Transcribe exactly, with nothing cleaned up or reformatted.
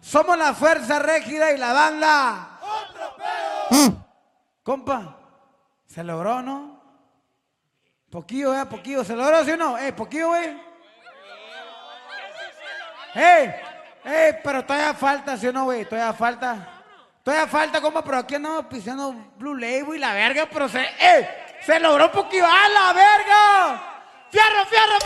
Somos la fuerza rígida y la banda. ¡Otro pedo! Compa, se logró, ¿no? Poquillo, eh, poquillo. ¿Se logró, sí o no? Eh, poquillo, güey. ¡Eh! ¡Eh! Pero todavía falta, ¿sí o no, güey? Todavía falta. Todavía falta, compa, pero aquí andamos pisando Blue Label y la verga, pero se... ¡Eh! ¡Se logró poquillo! ¡Ah, la verga! ¡Fierro, fierro, fierro!